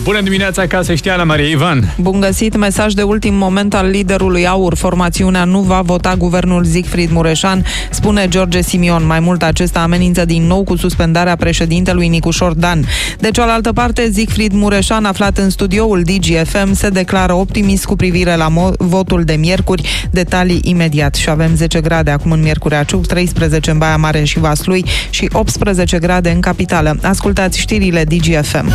Bună dimineața, ca să știe Ana Maria Ivan. Bun găsit, mesaj de ultim moment al liderului AUR. Formațiunea nu va vota guvernul Siegfried Mureșan, spune George Simion. Mai mult, acesta amenință din nou cu suspendarea președintelui Nicușor Dan. De cealaltă parte, Siegfried Mureșan, aflat în studioul DGFM, se declară optimist cu privire la votul de miercuri. Detalii imediat. Și avem 10 grade acum în Miercurea Ciuc, 13 în Baia Mare și Vaslui și 18 grade în capitală. Ascultați știrile DGFM.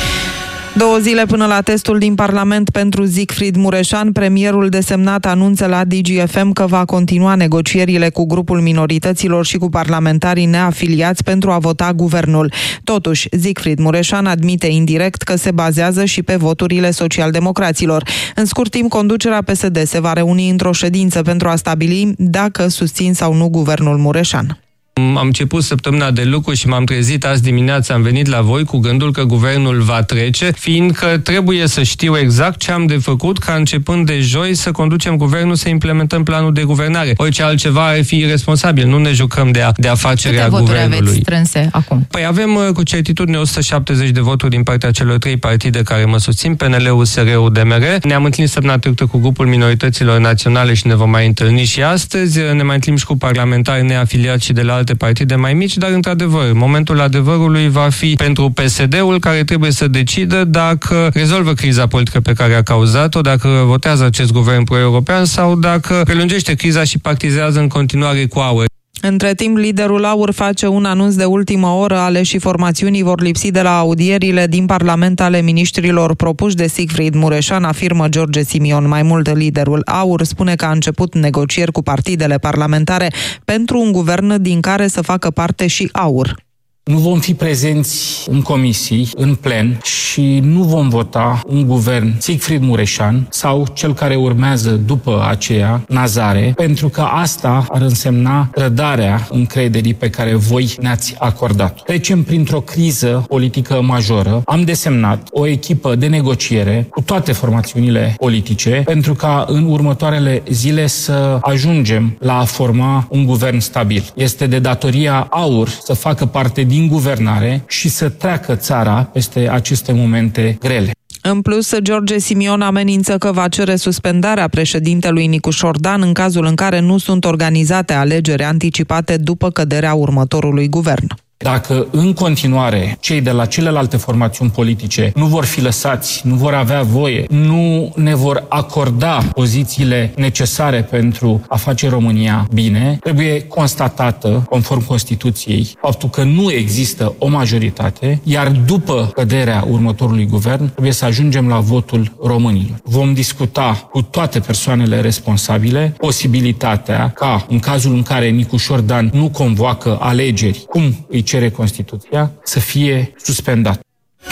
2 zile până la testul din Parlament pentru Siegfried Mureșan, premierul desemnat anunță la DGFM că va continua negocierile cu grupul minorităților și cu parlamentarii neafiliați pentru a vota guvernul. Totuși, Siegfried Mureșan admite indirect că se bazează și pe voturile socialdemocraților. În scurt timp, conducerea PSD se va reuni într-o ședință pentru a stabili dacă susțin sau nu guvernul Mureșan. Am început săptămâna de lucru și m-am trezit azi dimineața, am venit la voi cu gândul că guvernul va trece, fiindcă trebuie să știu exact ce am de făcut ca începând de joi să conducem guvernul, să implementăm planul de guvernare. Orice altceva ar fi irresponsabil, nu ne jucăm de afacerea guvernului. Câte voturi aveți strânse acum? Păi avem cu certitudine 170 de voturi din partea celor 3 partide care mă susțin, PNL-ul, SR-ul, DMR. Ne-am întâlnit săptămâna trecută cu grupul minorităților naționale și ne vom mai întâlni și astăzi. Ne mai întâlnim și cu parlamentari neafiliați și de la alte partide mai mici, dar într-adevăr, momentul adevărului va fi pentru PSD-ul, care trebuie să decidă dacă rezolvă criza politică pe care a cauzat-o, dacă votează acest guvern pro-european sau dacă prelungește criza și partizează în continuare cu AUR. Între timp, liderul AUR face un anunț de ultimă oră. Aleșii formațiunii vor lipsi de la audierile din Parlament ale miniștrilor propuși de Siegfried Mureșan, afirmă George Simion. Mai mult, liderul AUR spune că a început negocieri cu partidele parlamentare pentru un guvern din care să facă parte și AUR. Nu vom fi prezenți în comisii, în plen și nu vom vota un guvern Siegfried Mureșan sau cel care urmează după aceea, Nazare, pentru că asta ar însemna trădarea încrederii pe care voi ne-ați acordat. Trecem printr-o criză politică majoră. Am desemnat o echipă de negociere cu toate formațiunile politice pentru ca în următoarele zile să ajungem la a forma un guvern stabil. Este de datoria AUR să facă parte din guvernare și să treacă țara peste aceste momente grele. În plus, George Simion amenință că va cere suspendarea președintelui Nicușor Dan în cazul în care nu sunt organizate alegeri anticipate după căderea următorului guvern. Dacă în continuare cei de la celelalte formațiuni politice nu vor fi lăsați, nu vor avea voie, nu ne vor acorda pozițiile necesare pentru a face România bine, trebuie constatată, conform Constituției, faptul că nu există o majoritate, iar după căderea următorului guvern trebuie să ajungem la votul românilor. Vom discuta cu toate persoanele responsabile posibilitatea ca, în cazul în care Nicușor Dan nu convoacă alegeri, cum îi cere Constituția, să fie suspendat.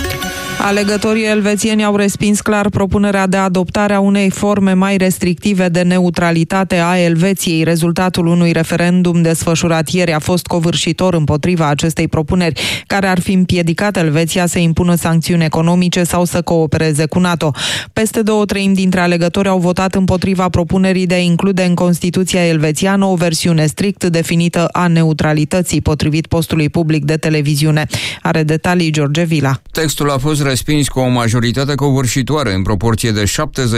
Alegătorii elvețieni au respins clar propunerea de adoptare a unei forme mai restrictive de neutralitate a Elveției. Rezultatul unui referendum desfășurat ieri a fost covârșitor împotriva acestei propuneri, care ar fi împiedicat Elveția să impună sancțiuni economice sau să coopereze cu NATO. Peste 2/3 dintre alegători au votat împotriva propunerii de a include în Constituția elvețiană o versiune strict definită a neutralității, potrivit postului public de televiziune. Are detalii George Vila. Textul a fost respins cu o majoritate covârșitoare în proporție de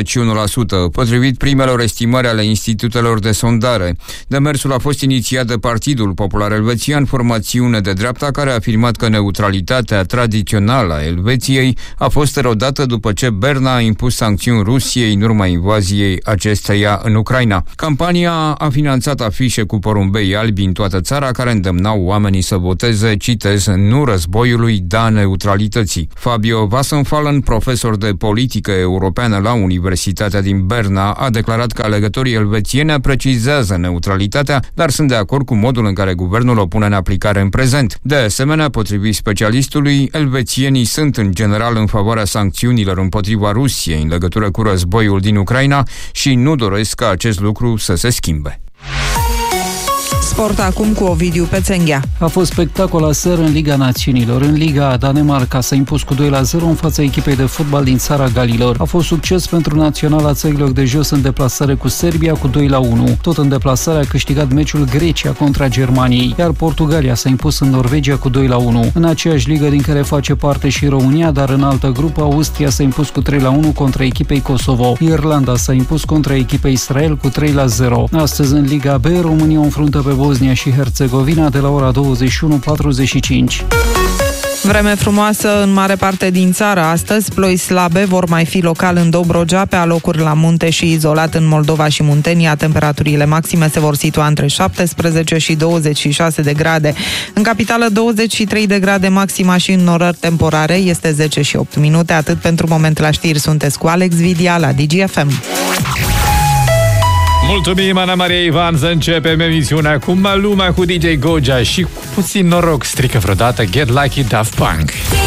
71%, potrivit primelor estimări ale institutelor de sondare. Demersul a fost inițiat de Partidul Popular Elvețian, formațiune de dreapta care a afirmat că neutralitatea tradițională a Elveției a fost erodată după ce Berna a impus sancțiuni Rusiei în urma invaziei acesteia în Ucraina. Campania a finanțat afișe cu porumbei albi în toată țara care îndemnau oamenii să voteze, citez, nu războiului, da neutralității. Fabio Wassenfallen, profesor de politică europeană la Universitatea din Berna, a declarat că alegătorii elvețieni aprecizează neutralitatea, dar sunt de acord cu modul în care guvernul o pune în aplicare în prezent. De asemenea, potrivit specialistului, elvețienii sunt în general în favoarea sancțiunilor împotriva Rusiei în legătură cu războiul din Ucraina și nu doresc ca acest lucru să se schimbe. Sport acum cu Ovidiu Pețenghea. A fost spectacol aseară în Liga Națiunilor. În Liga, Danemarca s-a impus cu 2-0 în fața echipei de fotbal din țara Galilor. A fost succes pentru naționala țărilor de jos în deplasare cu Serbia cu 2-1. Tot în deplasare a câștigat meciul Grecia contra Germaniei, iar Portugalia s-a impus în Norvegia cu 2-1. În aceeași ligă din care face parte și România, dar în altă grupă, Austria s-a impus cu 3-1 contra echipei Kosovo. Irlanda s-a impus contra echipei Israel cu 3-0. Astăzi în Liga B, România o înfruntă pe Bosnia și Herțegovina de la ora 21:45. Vreme frumoasă în mare parte din țară astăzi, ploi slabe vor mai fi local în Dobrogea, pe alocuri la munte și izolat în Moldova și Muntenia. Temperaturile maxime se vor situa între 17 și 26 de grade. În capitală 23 de grade maxima și în norări temporare, este 10 și 8 minute. Atât pentru moment la știri, sunteți cu Alex Vidia la DGFM. Mulțumim, Ana Maria Ivan, să începem emisiunea cu Maluma, cu DJ Goja și cu puțin noroc strică vreodată Get Lucky Daft Punk.